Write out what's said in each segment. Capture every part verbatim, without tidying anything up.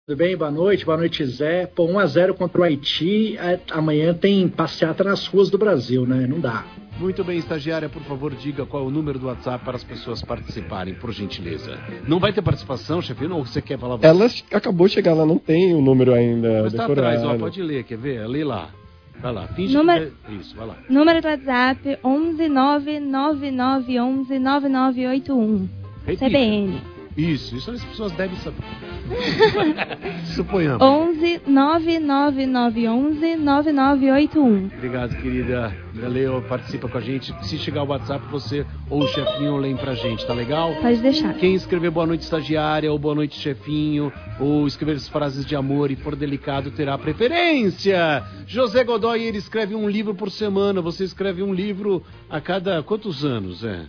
Tudo bem? Boa noite, boa noite, Zé. Pô, um a zero contra o Haiti, amanhã tem passeata nas ruas do Brasil, né? Não dá. Muito bem, estagiária, por favor, diga qual é o número do WhatsApp para as pessoas participarem, por gentileza. Não vai ter participação, chefe? Ou você quer falar? Você? Ela acabou de chegar lá, não tem o número ainda. Mas tá atrás, ó, pode ler, quer ver? Lê lá. Vai lá, finge número... que... Isso, vai lá. Número do WhatsApp, onze nove nove nove onze nove nove oito um. Repita. C B N. Isso, isso as pessoas devem saber. Suponhamos. onze nove nove nove onze nove nove oito um. Obrigado, querida. Leo, participa com a gente. Se chegar o WhatsApp, você ou o chefinho leem pra gente, tá legal? Pode deixar. Quem escrever boa noite estagiária ou boa noite chefinho, ou escrever as frases de amor e for delicado, terá preferência. José Godoy, ele escreve um livro por semana. Você escreve um livro a cada quantos anos, é?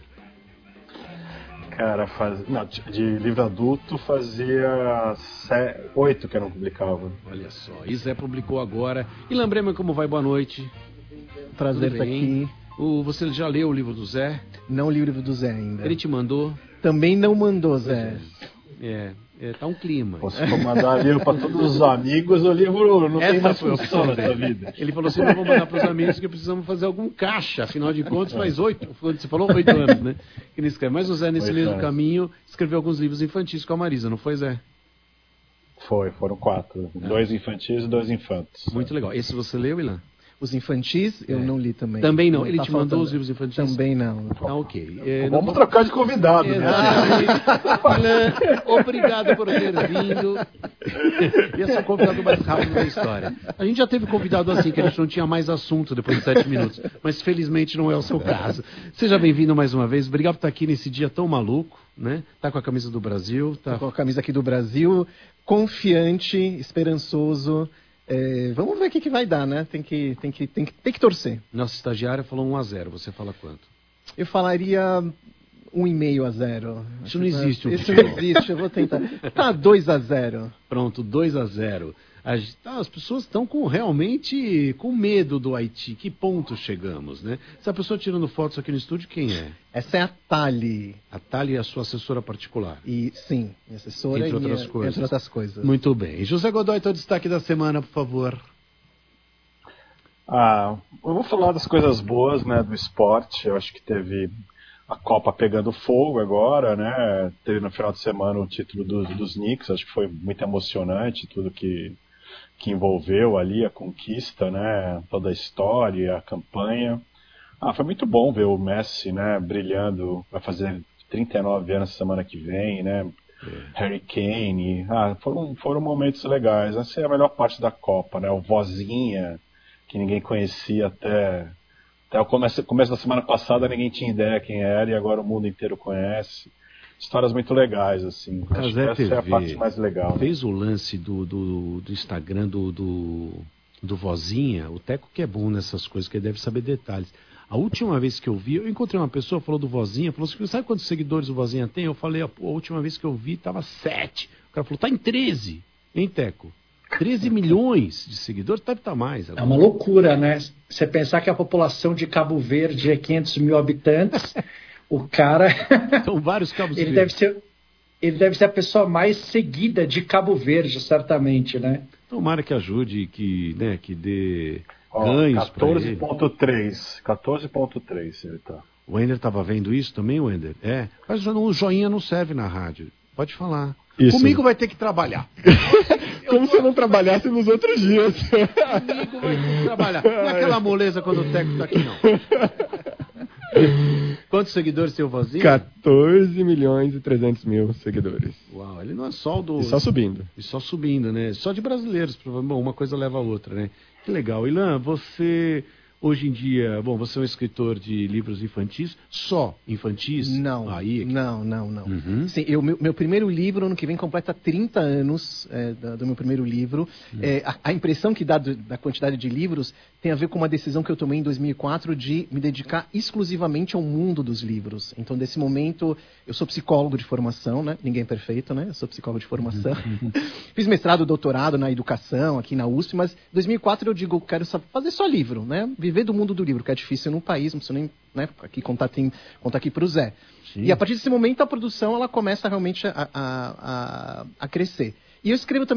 Cara, faz... não, de livro adulto fazia sete, oito que eu não publicava. Olha só, e Zé publicou agora. E Lambrema, como vai? Boa noite. Prazer estar aqui. O, você já leu o livro do Zé? Não li o livro do Zé ainda. Ele te mandou? Também não mandou, Zé. É, é tá um clima. Pô, se for mandar livro para todos os amigos, o livro não Essa tem mais foi função na sua vida. Ele falou assim, não vou mandar para os amigos que precisamos fazer algum caixa. Afinal de contas, faz oito, você falou oito anos, né? Que ele escreve. Mas o Zé, nesse mesmo caminho, escreveu alguns livros infantis com a Marisa, não foi, Zé? Foi, foram quatro. Ah. Dois infantis e dois infantes. Muito legal. Esse você leu, Ilan? Os infantis, eu é. não li também. Também não? não Ele tá te mandou faltando... os livros infantis? Também não. Ah, ok. É, Vamos não... trocar de convidado, né? Obrigado por ter vindo. Esse é o convidado mais rápido da história. A gente já teve convidado assim, que a gente não tinha mais assunto depois de sete minutos. Mas felizmente não é o seu caso. Seja bem-vindo mais uma vez. Obrigado por estar aqui nesse dia tão maluco, né? Tá com a camisa do Brasil. Tá... Tô com a camisa aqui do Brasil, confiante, esperançoso. É, vamos ver o que, que vai dar, né? Tem que, tem, que, tem, que, tem que torcer. Nossa estagiária falou um a zero. Você fala quanto? Eu falaria um e meio a zero. Isso não existe. Um Isso não existe, eu vou tentar. Tá, dois a zero. Pronto, dois a zero. As, as pessoas estão com, realmente com medo do Haiti. Que ponto chegamos, né? Essa pessoa tirando fotos aqui no estúdio, quem é? Essa é a Thali. A Thali é a sua assessora particular? E, sim, minha assessora entre e outras minha, coisas. entre outras coisas. Muito bem. José Godoy, teu destaque da semana, por favor. Ah, eu vou falar das coisas boas, né, do esporte. Eu acho que teve a Copa pegando fogo agora, né? Teve no final de semana o título do, dos Knicks. Acho que foi muito emocionante tudo que... que envolveu ali a conquista, né, toda a história, a campanha. Ah, foi muito bom ver o Messi, né, brilhando, vai fazer trinta e nove anos semana que vem, né, é. Harry Kane, ah, foram, foram momentos legais. Essa é a melhor parte da Copa, né, o Vozinha, que ninguém conhecia até, até o começo, começo da semana passada, ninguém tinha ideia quem era, e agora o mundo inteiro conhece. Histórias muito legais, assim. Acho que essa T V é a parte mais legal. Fez né? o lance do, do, do Instagram do, do, do Vozinha, o Teco que é bom nessas coisas, que ele deve saber detalhes. A última vez que eu vi, eu encontrei uma pessoa, falou do Vozinha, falou assim, sabe quantos seguidores o Vozinha tem? Eu falei, a, a última vez que eu vi, tava sete. O cara falou, tá em treze, hein, Teco? treze milhões de seguidores, deve estar mais. Agora. É uma loucura, né? Você pensar que a população de Cabo Verde é quinhentos mil habitantes... O cara... São vários Cabos ele Verdes. deve ser Ele deve ser a pessoa mais seguida de Cabo Verde, certamente, né? Tomara que ajude, que, né, que dê oh, ganhos para ele. quatorze ponto três. quatorze ponto três ele tá. O Wender estava vendo isso também, Wender? É. Mas o joinha não serve na rádio. Pode falar. Isso. Comigo vai ter que trabalhar. Como se eu não trabalhasse nos outros dias. Comigo vai ter que trabalhar. Não é aquela moleza quando o Teco tá aqui, não. Quantos seguidores tem o Vozinho? quatorze milhões e trezentos mil seguidores. Uau, ele não é só o do... E só subindo. E só subindo, né? Só de brasileiros, provavelmente. Uma coisa leva a outra, né? Que legal. Ilan, você... Hoje em dia, bom, você é um escritor de livros infantis, só infantis? Não, Aí, aqui. não, não, não. Uhum. Sim, eu, meu, meu primeiro livro, ano que vem, completa trinta anos é, do, do meu primeiro livro. Uhum. É, a, a impressão que dá do, da quantidade de livros tem a ver com uma decisão que eu tomei em dois mil e quatro de me dedicar exclusivamente ao mundo dos livros. Então, desse momento, eu sou psicólogo de formação, né? Ninguém é perfeito, né? Eu sou psicólogo de formação. Uhum. Fiz mestrado, doutorado na educação, aqui na U S P, mas em dois mil e quatro eu digo, quero fazer só livro, né? Viver do mundo do livro, que é difícil no país, não preciso nem, né, aqui contar, tem, contar aqui para o Zé. Sim. E a partir desse momento a produção ela começa realmente a, a, a, a crescer. E eu escrevo também